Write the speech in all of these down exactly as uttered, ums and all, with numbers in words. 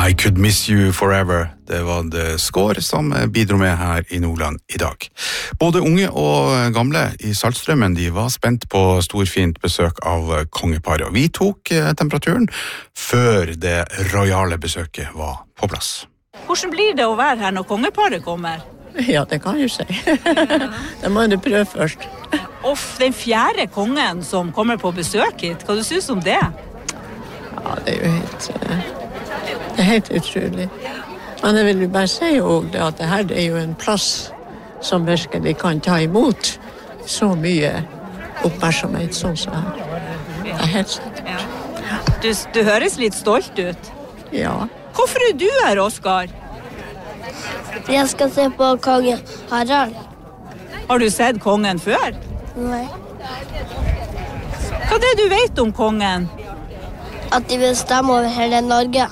I Could Miss You Forever. Det var det Skår som bidro med her i Nordland i dag. Både unge og gamle i Saltstraumen de var spent på storfint besøk av kongeparet, og vi tok temperaturen før det royale besøket var på plass. Hvordan blir det å være her når kongeparet kommer? Ja, det kan jeg si. Det må du prøve først. Og den fjerde kongen som kommer på besøk hit, hva du synes om det? Ja, det er jo helt... Det er helt utrolig. Men jeg vil jo bare si også at det her er jo en plass som virkelig kan ta imot så mye oppmerksomhet sånn som her. Det er helt sikkert. Du, du høres litt stolt ut. Ja. Hvorfor er du her, Oskar? Jeg skal se på kongen Harald. Har du sett kongen før? Nei. Hva er det du vet om kongen? At de vil stemme over hele Norge.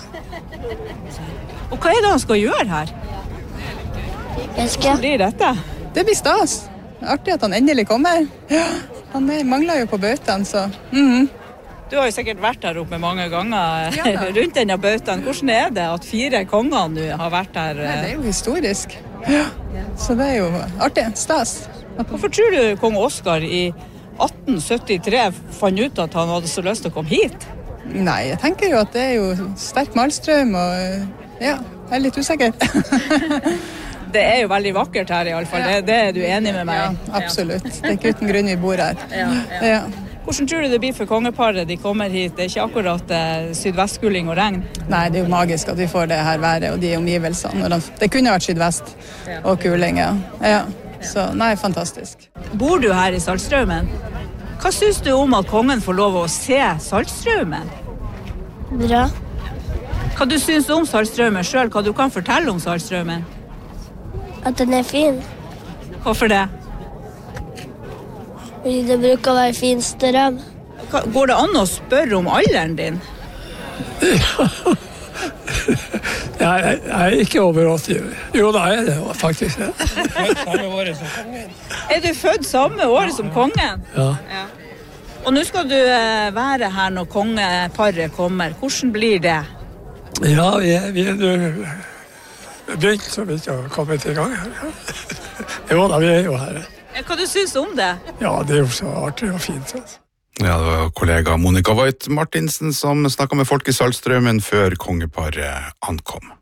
Og hva er det han skal gjøre her? Jeg skal... Hva blir dette? Det blir stas. Artig at han endelig kommer. Ja, han mangler jo på bautaen, så... Mm-hmm. Du har jo sikkert vært her oppe mange ganger ja. rundt denne bautaen. Hvordan er det at fire konger nå har vært her? Nei, det er jo historisk. Ja. Så det er jo artig, stas. Hvorfor tror du kong Oskar i atten syttitre fant ut at han hadde så lyst til å komme hit? Nei, jeg tenker jo at det er jo sterk malstrøm, og ja, jeg er litt usikker. Det er jo veldig vakkert her i alle fall, det, det er du enig med meg? Ja, absolutt. Det er ikke uten grunn vi bor her. Ja, ja. Ja. Hvordan tror du det blir for kongeparet? De kommer hit, det er ikke akkurat eh, sydvestkuling og regn? Nei, det er jo magisk at vi får det her været og de omgivelsene. Det kunne vært sydvest og kuling, ja. Ja. Så nei, fantastisk. Bor du her i Saltstraumen? Hva synes du om at kongen får lov å se Saltstraumen? Bra. Hva du synes om Saltstraumen selv? Hva du kan fortelle om Saltstraumen? At den er fin. Hvorfor det? Fordi det bruker å være fin strøm. Går det an å spørre om alderen din? Ja, jeg er ikke over åtti. Jo, da er det faktisk det. Samme året som kongen. Er du født samme året som kongen? Ja. Ja. Og nå skal du være her når kongeparet kommer. Hvordan blir det? Ja, vi er, vi er begynt så vidt å komme til gang her. Jo da, vi er jo her. Hva du synes om det? Ja, det er jo så artig og fint. Altså. Ja, det var kollega Monica Voigt Martinsen som snakket med folk i Saltstraumen før kongeparet ankom.